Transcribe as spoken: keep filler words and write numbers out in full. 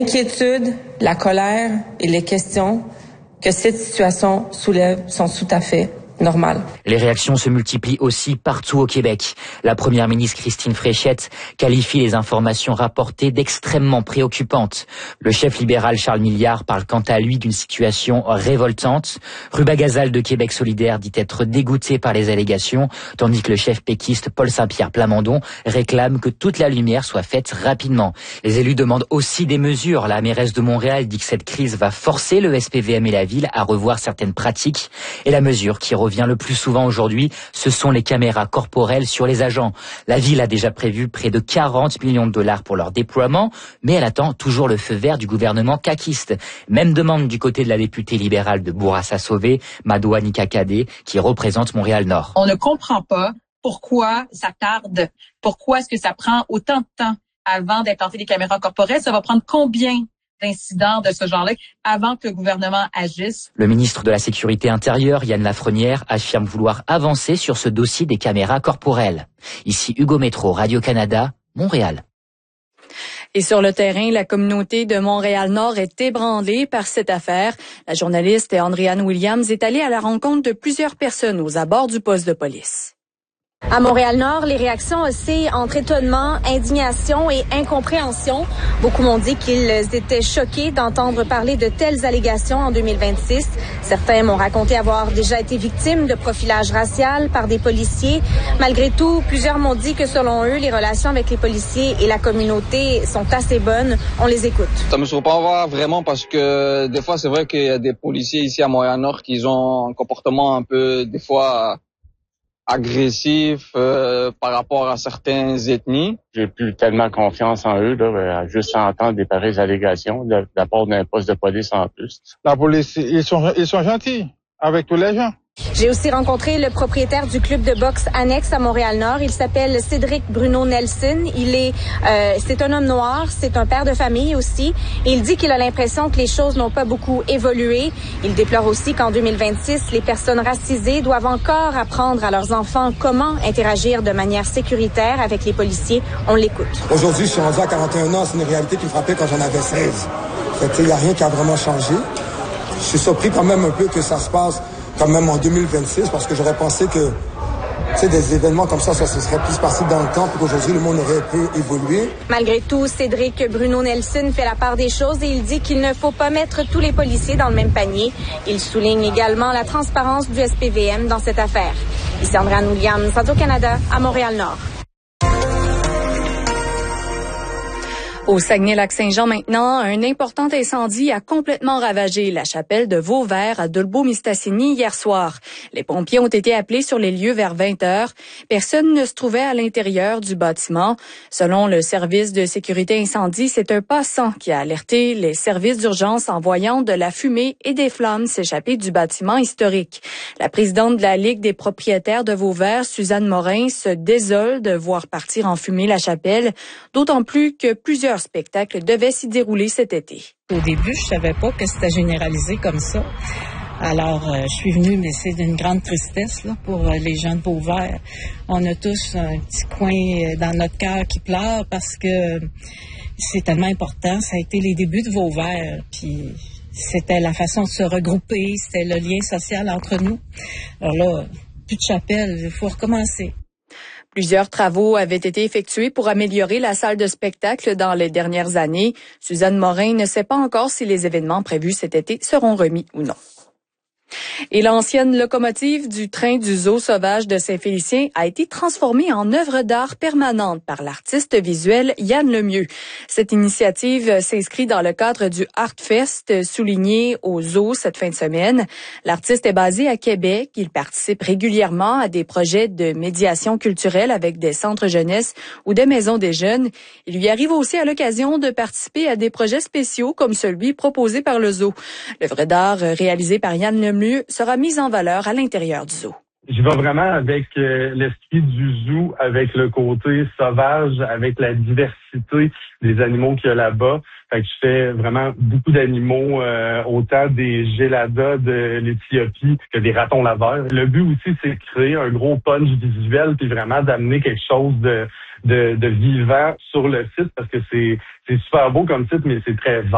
L'inquiétude, la colère et les questions que cette situation soulève sont tout à fait normales. Les réactions se multiplient aussi partout au Québec. La première ministre Christine Fréchette qualifie les informations rapportées d'extrêmement préoccupantes. Le chef libéral Charles Milliard parle quant à lui d'une situation révoltante. Ruba Gazal de Québec solidaire dit être dégoûté par les allégations, tandis que le chef péquiste Paul Saint-Pierre Plamondon réclame que toute la lumière soit faite rapidement. Les élus demandent aussi des mesures. La mairesse de Montréal dit que cette crise va forcer le S P V M et la ville à revoir certaines pratiques. Et la mesure qui revient le plus souvent aujourd'hui, ce sont les caméras corporelles sur les agents. La ville a déjà prévu près de quarante millions de dollars pour leur déploiement, mais elle attend toujours le feu vert du gouvernement caquiste. Même demande du côté de la députée libérale de Bourassa-Sauvé, Madoua Nikakadé, qui représente Montréal-Nord. On ne comprend pas pourquoi ça tarde, pourquoi est-ce que ça prend autant de temps avant d'implanter des caméras corporelles. Ça va prendre combien d'incidents de ce genre-là avant que le gouvernement agisse? Le ministre de la Sécurité intérieure, Yann Lafrenière, affirme vouloir avancer sur ce dossier des caméras corporelles. Ici Hugo Métro, Radio-Canada, Montréal. Et sur le terrain, la communauté de Montréal-Nord est ébranlée par cette affaire. La journaliste Andréane Williams est allée à la rencontre de plusieurs personnes aux abords du poste de police. À Montréal-Nord, les réactions oscillent entre étonnement, indignation et incompréhension. Beaucoup m'ont dit qu'ils étaient choqués d'entendre parler de telles allégations en deux mille vingt-six. Certains m'ont raconté avoir déjà été victimes de profilage racial par des policiers. Malgré tout, plusieurs m'ont dit que selon eux, les relations avec les policiers et la communauté sont assez bonnes. On les écoute. Ça me surprend vraiment parce que des fois, c'est vrai qu'il y a des policiers ici à Montréal-Nord qui ont un comportement un peu, des fois, agressif euh, par rapport à certaines ethnies. J'ai plus tellement confiance en eux, là, à juste entendre des pareilles allégations de, de la part d'un poste de police en plus. La police, ils sont, ils sont gentils avec tous les gens. J'ai aussi rencontré le propriétaire du club de boxe annexe à Montréal-Nord. Il s'appelle Cédric Bruno Nelson. Il est, euh, c'est un homme noir, c'est un père de famille aussi. Et il dit qu'il a l'impression que les choses n'ont pas beaucoup évolué. Il déplore aussi qu'en deux mille vingt-six, les personnes racisées doivent encore apprendre à leurs enfants comment interagir de manière sécuritaire avec les policiers. On l'écoute. Aujourd'hui, je suis rendu à quarante et un ans. C'est une réalité qui me frappait quand j'en avais seize. Il n'y a rien qui a vraiment changé. Je suis surpris quand même un peu que ça se passe quand même en deux mille vingt-six, parce que j'aurais pensé que, tu sais, des événements comme ça, ça se serait plus passé dans le temps, puis qu'aujourd'hui, le monde aurait un peu évolué. Malgré tout, Cédric Bruno Nelson fait la part des choses et il dit qu'il ne faut pas mettre tous les policiers dans le même panier. Il souligne également la transparence du S P V M dans cette affaire. Ici Andréane Williams, Radio-Canada, à Montréal-Nord. Au Saguenay-Lac-Saint-Jean maintenant, un important incendie a complètement ravagé la chapelle de Vauvert à Dolbeau-Mistassini hier soir. Les pompiers ont été appelés sur les lieux vers vingt heures. Personne ne se trouvait à l'intérieur du bâtiment. Selon le service de sécurité incendie, c'est un passant qui a alerté les services d'urgence en voyant de la fumée et des flammes s'échapper du bâtiment historique. La présidente de la Ligue des propriétaires de Vauvert, Suzanne Morin, se désole de voir partir en fumée la chapelle, d'autant plus que plusieurs spectacles devaient s'y dérouler cet été. Au début, je savais pas que c'était généralisé comme ça. Alors, euh, je suis venue, mais c'est d'une grande tristesse là, pour euh, les gens de Vauvert. On a tous un petit coin dans notre cœur qui pleure parce que c'est tellement important. Ça a été les débuts de Vauvert, puis c'était la façon de se regrouper, c'était le lien social entre nous. Alors là, plus de chapelle, il faut recommencer. Plusieurs travaux avaient été effectués pour améliorer la salle de spectacle dans les dernières années. Suzanne Morin ne sait pas encore si les événements prévus cet été seront remis ou non. Et l'ancienne locomotive du train du Zoo sauvage de Saint-Félicien a été transformée en œuvre d'art permanente par l'artiste visuel Yann Lemieux. Cette initiative s'inscrit dans le cadre du Artfest souligné au Zoo cette fin de semaine. L'artiste est basé à Québec. Il participe régulièrement à des projets de médiation culturelle avec des centres jeunesse ou des maisons des jeunes. Il lui arrive aussi à l'occasion de participer à des projets spéciaux comme celui proposé par le Zoo. L'œuvre d'art réalisée par Yann Lemieux sera mise en valeur à l'intérieur du zoo. Je vais vraiment avec euh, l'esprit du zoo, avec le côté sauvage, avec la diversité des animaux qu'il y a là-bas. Fait que je fais vraiment beaucoup d'animaux, euh, autant des géladas de l'Éthiopie que des ratons laveurs. Le but aussi, c'est de créer un gros punch visuel puis vraiment d'amener quelque chose de, de, de vivant sur le site parce que c'est, c'est super beau comme site, mais c'est très vaste.